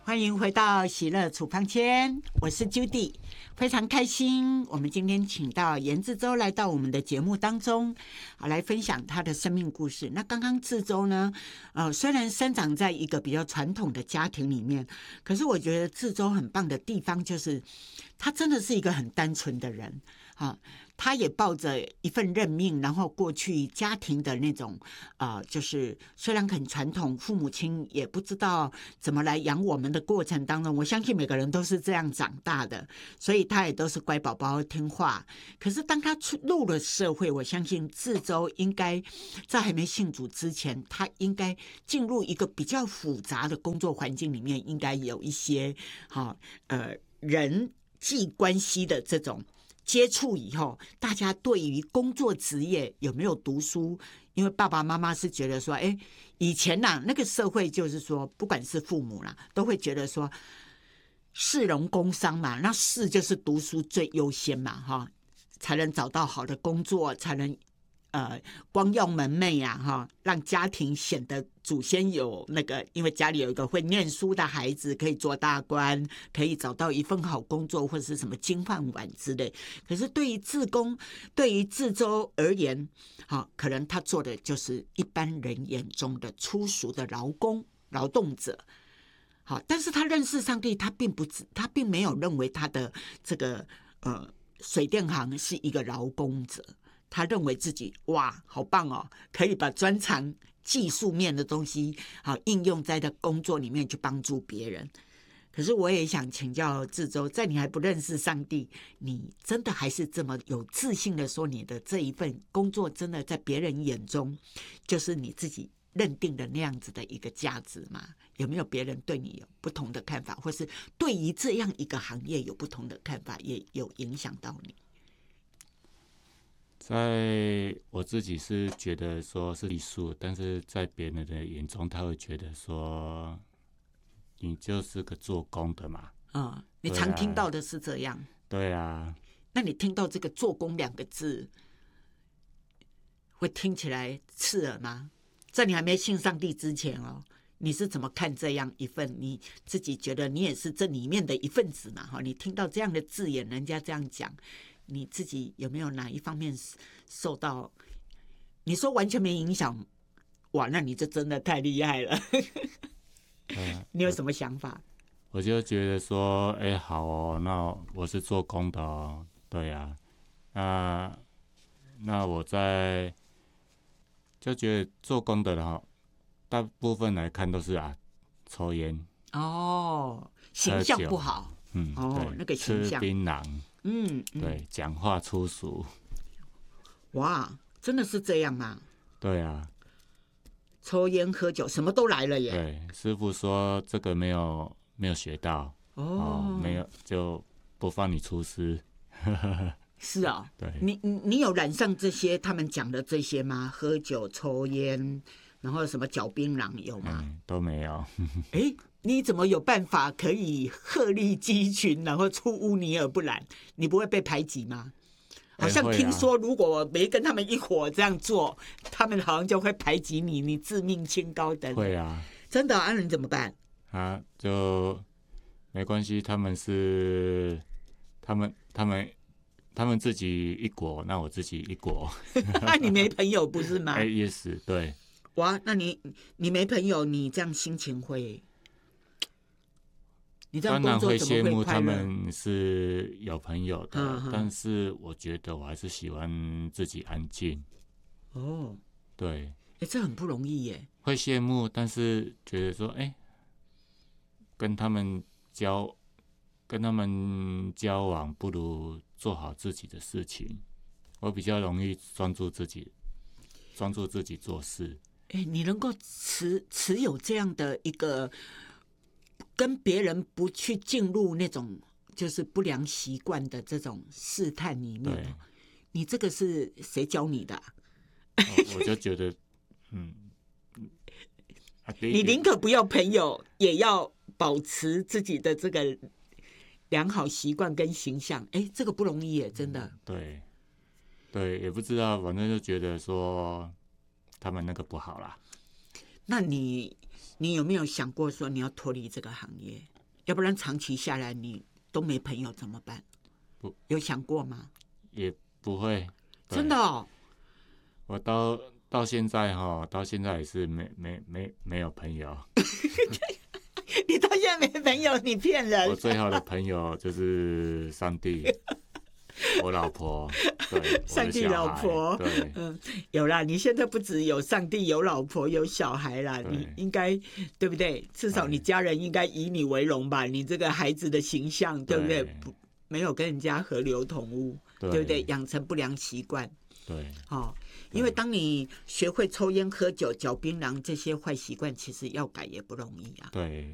欢迎回到喜乐处方签，我是 Judy， 非常开心。我们今天请到严志洲来到我们的节目当中，来分享他的生命故事。那刚刚志洲呢，虽然生长在一个比较传统的家庭里面，可是我觉得志洲很棒的地方就是，他真的是一个很单纯的人。他也抱着一份认命，然后过去家庭的那种就是虽然很传统，父母亲也不知道怎么来养我们的过程当中，我相信每个人都是这样长大的，所以他也都是乖宝宝听话。可是当他入了社会，我相信志洲应该在还没信主之前，他应该进入一个比较复杂的工作环境里面，应该有一些人际关系的这种接触以后，大家对于工作职业有没有读书？因为爸爸妈妈是觉得说，以前那个社会就是说，不管是父母啦，都会觉得说，士农工商嘛，那士就是读书最优先嘛，才能找到好的工作，才能光耀门楣啊，让家庭显得祖先有那个，因为家里有一个会念书的孩子，可以做大官，可以找到一份好工作，或者是什么金饭碗之类。可是对于志洲而言，可能他做的就是一般人眼中的粗俗的劳动者。但是他认识上帝，他并没有认为他的这个水电行是一个劳工者。他认为自己哇，好棒哦，可以把专长技术面的东西应用在的工作里面去帮助别人。可是我也想请教志洲，在你还不认识上帝，你真的还是这么有自信的说你的这一份工作真的在别人眼中就是你自己认定的那样子的一个价值吗？有没有别人对你有不同的看法，或是对于这样一个行业有不同的看法，也有影响到你？ 在我自己是觉得说是艺术，但是在别人的眼中，他会觉得说你就是个做工的嘛。 你常听到的是这样。 对啊。 那你听到这个“做工”两个字，会听起来刺耳吗？在你还没信上帝之前你是怎么看这样一份你自己觉得你也是这里面的一份子嘛？你听到这样的字眼，人家这样讲，你自己有没有哪一方面受到？你说完全没影响，哇，那你就真的太厉害了。你有什么想法？ 我就觉得说，好哦，那我是做工的哦，对啊，那我就觉得做工的大部分来看都是抽烟形象不好， 对， 那个形象， 吃槟榔，对，讲话粗俗， 哇，真的是这样吗？ 对啊， 抽烟喝酒什么都来了耶。 对，师傅说这个没有学到，没有就不放你出师。 是啊， 对， 你有染上这些他们讲的这些吗？喝酒、抽烟，然后什么嚼槟榔有吗？ 都没有。 你怎么有办法可以鹤立鸡群，然后出污泥而不染？你不会被排挤吗？好像听说，如果没跟他们一伙这样做，他们好像就会排挤你，你自命清高等。 会啊， 真的啊？那你怎么办？ 就没关系，他们自己一国，那我自己一国。 那你没朋友不是吗？ 也是对。 哇，那你没朋友，你这样心情会？你这样工作怎么会快乐？当然会羡慕他们是有朋友的，但是我觉得我还是喜欢自己安静。对， 这很不容易耶。 会羡慕，但是觉得说，跟他们交往不如做好自己的事情。我比较容易专注自己做事。 你能够持有这样的一个跟别人不去进入那种就是不良习惯的这种试探里面，你这个是谁教你的？ 我就觉得， 你宁可不要朋友，也要保持自己的这个良好习惯跟形象。这个不容易耶，真的。 对，也不知道，反正就觉得说他们那个不好啦。 那你有没有想过说你要脱离这个行业？ 要不然长期下来你都没朋友怎么办？有想过吗？ 也不会， 真的哦。 我到现在也是没有朋友。 你到现在没朋友，你骗人！ 我最好的朋友就是上帝，我老婆，对， 上帝老婆， 对， 有啦。你现在不只有上帝，有老婆，有小孩啦，你应该对不对？至少你家人应该以你为荣吧？你这个孩子的形象，对不对？没有跟人家合流同污，对不对？养成不良习惯， 对， 因为当你学会抽烟、喝酒、嚼槟榔这些坏习惯，其实要改也不容易啊。 对，